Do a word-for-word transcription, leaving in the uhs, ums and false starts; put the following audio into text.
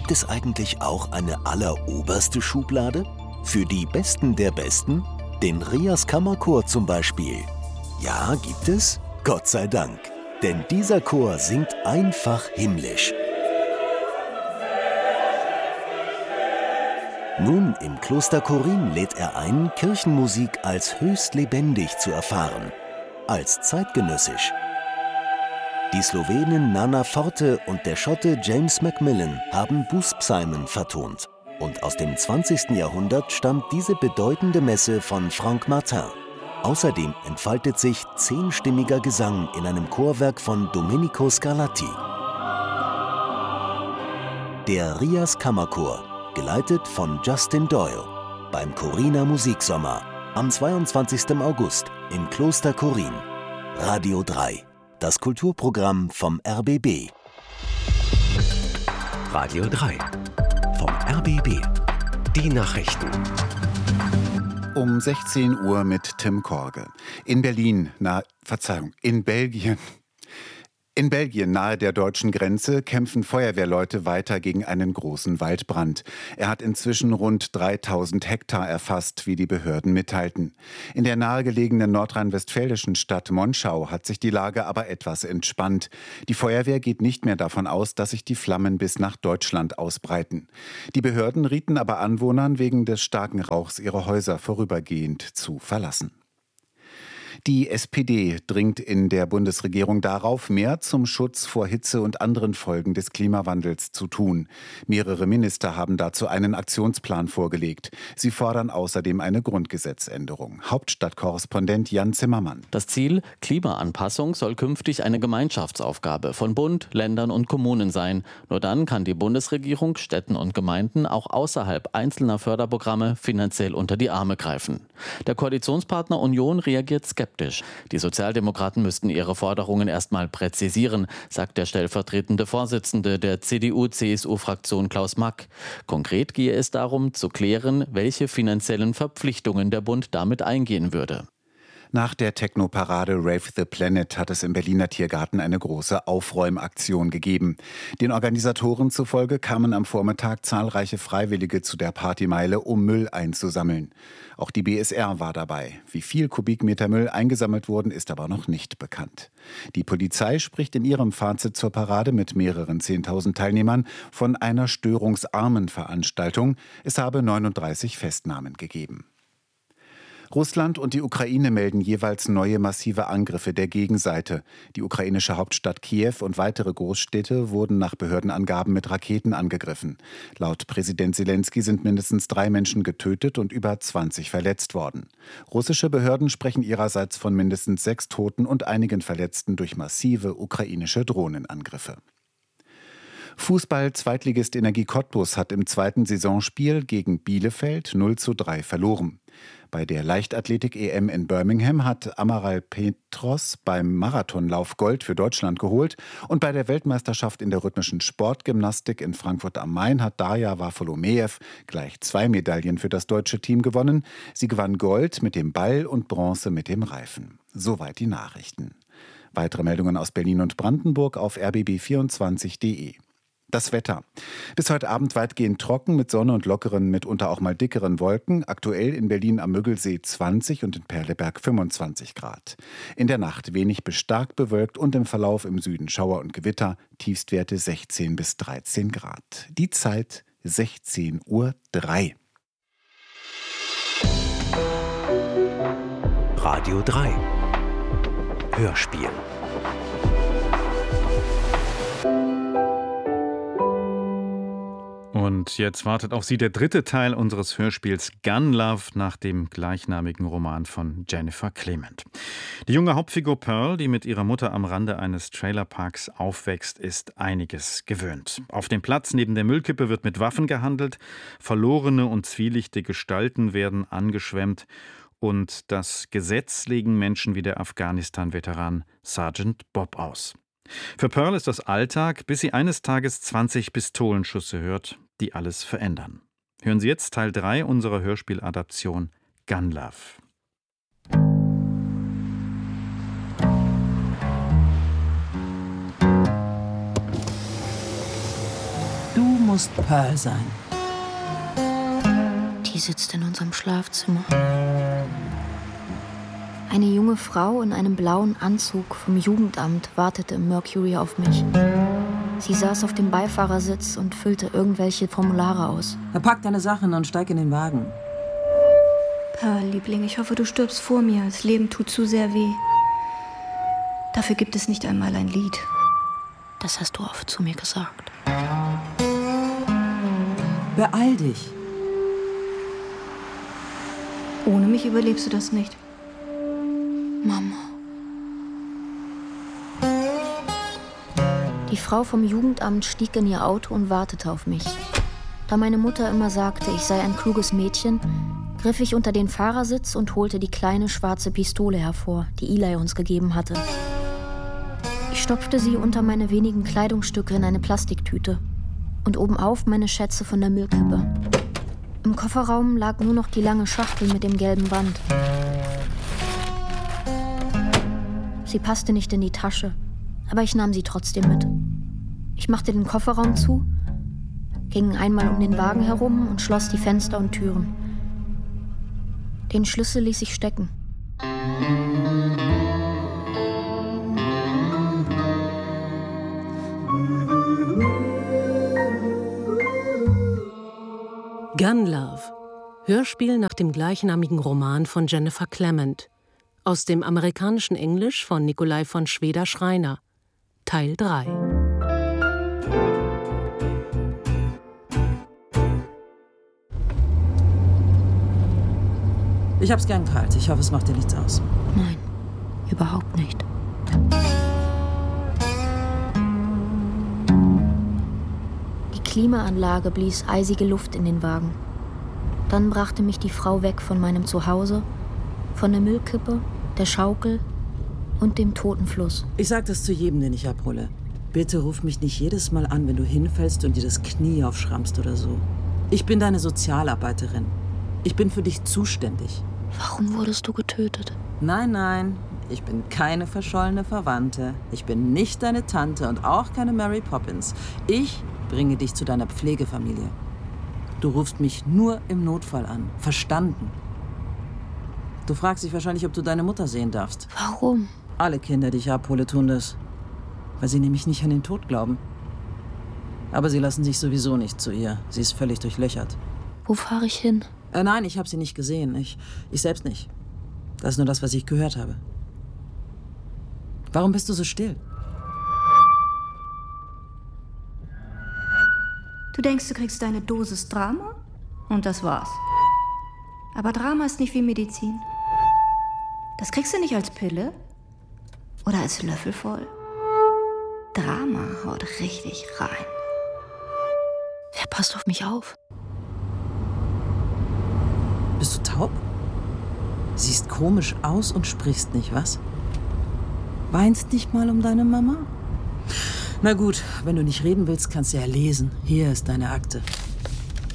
gibt es eigentlich auch eine alleroberste Schublade? Für die Besten der Besten? Den Rias Kammerchor zum Beispiel. Ja, gibt es? Gott sei Dank. Denn dieser Chor singt einfach himmlisch. Nun, im Kloster Korin lädt er ein, Kirchenmusik als höchst lebendig zu erfahren. Als zeitgenössisch. Die Slowenin Nana Forte und der Schotte James Macmillan haben Bußpsalmen vertont. Und aus dem zwanzigsten Jahrhundert stammt diese bedeutende Messe von Franck Martin. Außerdem entfaltet sich zehnstimmiger Gesang in einem Chorwerk von Domenico Scarlatti. Der Rias Kammerchor, geleitet von Justin Doyle, beim Koriner Musiksommer am zweiundzwanzigsten August im Kloster Korin. Radio drei, das Kulturprogramm vom R B B. Radio drei, vom R B B. Die Nachrichten. Um sechzehn Uhr mit Tim Korge. In Berlin, na, Verzeihung, in Belgien. In Belgien, nahe der deutschen Grenze, kämpfen Feuerwehrleute weiter gegen einen großen Waldbrand. Er hat inzwischen rund dreitausend Hektar erfasst, wie die Behörden mitteilten. In der nahegelegenen nordrhein-westfälischen Stadt Monschau hat sich die Lage aber etwas entspannt. Die Feuerwehr geht nicht mehr davon aus, dass sich die Flammen bis nach Deutschland ausbreiten. Die Behörden rieten aber Anwohnern, wegen des starken Rauchs ihre Häuser vorübergehend zu verlassen. Die S P D dringt in der Bundesregierung darauf, mehr zum Schutz vor Hitze und anderen Folgen des Klimawandels zu tun. Mehrere Minister haben dazu einen Aktionsplan vorgelegt. Sie fordern außerdem eine Grundgesetzänderung. Hauptstadtkorrespondent Jan Zimmermann. Das Ziel: Klimaanpassung soll künftig eine Gemeinschaftsaufgabe von Bund, Ländern und Kommunen sein. Nur dann kann die Bundesregierung Städten und Gemeinden auch außerhalb einzelner Förderprogramme finanziell unter die Arme greifen. Der Koalitionspartner Union reagiert skeptisch. Die Sozialdemokraten müssten ihre Forderungen erstmal präzisieren, sagt der stellvertretende Vorsitzende der C D U-C S U-Fraktion Klaus Mack. Konkret gehe es darum, zu klären, welche finanziellen Verpflichtungen der Bund damit eingehen würde. Nach der Techno-Parade Rave the Planet hat es im Berliner Tiergarten eine große Aufräumaktion gegeben. Den Organisatoren zufolge kamen am Vormittag zahlreiche Freiwillige zu der Partymeile, um Müll einzusammeln. Auch die B S R war dabei. Wie viel Kubikmeter Müll eingesammelt wurden, ist aber noch nicht bekannt. Die Polizei spricht in ihrem Fazit zur Parade mit mehreren zehntausend Teilnehmern von einer störungsarmen Veranstaltung. Es habe neununddreißig Festnahmen gegeben. Russland und die Ukraine melden jeweils neue massive Angriffe der Gegenseite. Die ukrainische Hauptstadt Kiew und weitere Großstädte wurden nach Behördenangaben mit Raketen angegriffen. Laut Präsident Selenskyj sind mindestens drei Menschen getötet und über zwanzig verletzt worden. Russische Behörden sprechen ihrerseits von mindestens sechs Toten und einigen Verletzten durch massive ukrainische Drohnenangriffe. Fußball-Zweitligist Energie Cottbus hat im zweiten Saisonspiel gegen Bielefeld null zu drei verloren. Bei der Leichtathletik-E M in Birmingham hat Amaral Petros beim Marathonlauf Gold für Deutschland geholt und bei der Weltmeisterschaft in der rhythmischen Sportgymnastik in Frankfurt am Main hat Darja Wafolomejew gleich zwei Medaillen für das deutsche Team gewonnen. Sie gewann Gold mit dem Ball und Bronze mit dem Reifen. Soweit die Nachrichten. Weitere Meldungen aus Berlin und Brandenburg auf r b b vierundzwanzig punkt d e. Das Wetter. Bis heute Abend weitgehend trocken mit Sonne und lockeren, mitunter auch mal dickeren Wolken. Aktuell in Berlin am Müggelsee zwanzig und in Perleberg fünfundzwanzig Grad. In der Nacht wenig bis stark bewölkt und im Verlauf im Süden Schauer und Gewitter. Tiefstwerte sechzehn bis dreizehn Grad. Die Zeit sechzehn Uhr drei. Radio drei. Hörspiel. Und jetzt wartet auf Sie der dritte Teil unseres Hörspiels Gun Love nach dem gleichnamigen Roman von Jennifer Clement. Die junge Hauptfigur Pearl, die mit ihrer Mutter am Rande eines Trailerparks aufwächst, ist einiges gewöhnt. Auf dem Platz neben der Müllkippe wird mit Waffen gehandelt, verlorene und zwielichte Gestalten werden angeschwemmt und das Gesetz legen Menschen wie der Afghanistan-Veteran Sergeant Bob aus. Für Pearl ist das Alltag, bis sie eines Tages zwanzig Pistolenschüsse hört, die alles verändern. Hören Sie jetzt Teil drei unserer Hörspieladaption Gun Love. Du musst Pearl sein. Die sitzt in unserem Schlafzimmer. Eine junge Frau in einem blauen Anzug vom Jugendamt wartete im Mercury auf mich. Sie saß auf dem Beifahrersitz und füllte irgendwelche Formulare aus. Pack deine Sachen und steig in den Wagen. Pearl, Liebling, ich hoffe, du stirbst vor mir. Das Leben tut zu sehr weh. Dafür gibt es nicht einmal ein Lied. Das hast du oft zu mir gesagt. Beeil dich. Ohne mich überlebst du das nicht. Mama. Die Frau vom Jugendamt stieg in ihr Auto und wartete auf mich. Da meine Mutter immer sagte, ich sei ein kluges Mädchen, griff ich unter den Fahrersitz und holte die kleine schwarze Pistole hervor, die Eli uns gegeben hatte. Ich stopfte sie unter meine wenigen Kleidungsstücke in eine Plastiktüte und obenauf meine Schätze von der Müllkippe. Im Kofferraum lag nur noch die lange Schachtel mit dem gelben Band. Sie passte nicht in die Tasche, aber ich nahm sie trotzdem mit. Ich machte den Kofferraum zu, ging einmal um den Wagen herum und schloss die Fenster und Türen. Den Schlüssel ließ ich stecken. Gun Love, Hörspiel nach dem gleichnamigen Roman von Jennifer Clement, aus dem amerikanischen Englisch von Nikolai von Schweder-Schreiner, Teil drei. Ich hab's gern kalt. Ich hoffe, es macht dir nichts aus. Nein, überhaupt nicht. Die Klimaanlage blies eisige Luft in den Wagen. Dann brachte mich die Frau weg von meinem Zuhause, von der Müllkippe, der Schaukel und dem toten Fluss. Ich sag das zu jedem, den ich abhole. Bitte ruf mich nicht jedes Mal an, wenn du hinfällst und dir das Knie aufschrammst oder so. Ich bin deine Sozialarbeiterin. Ich bin für dich zuständig. Warum wurdest du getötet? Nein, nein, ich bin keine verschollene Verwandte. Ich bin nicht deine Tante und auch keine Mary Poppins. Ich bringe dich zu deiner Pflegefamilie. Du rufst mich nur im Notfall an. Verstanden? Du fragst dich wahrscheinlich, ob du deine Mutter sehen darfst. Warum? Alle Kinder, die ich abhole, tun das. Weil sie nämlich nicht an den Tod glauben. Aber sie lassen sich sowieso nicht zu ihr. Sie ist völlig durchlöchert. Wo fahre ich hin? Äh, nein, ich habe sie nicht gesehen. Ich, ich selbst nicht. Das ist nur das, was ich gehört habe. Warum bist du so still? Du denkst, du kriegst deine Dosis Drama? Und das war's. Aber Drama ist nicht wie Medizin. Das kriegst du nicht als Pille oder als Löffel voll. Drama haut richtig rein. Wer passt auf mich auf? Bist du taub? Siehst komisch aus und sprichst nicht, was? Weinst nicht mal um deine Mama? Na gut, wenn du nicht reden willst, kannst du ja lesen. Hier ist deine Akte.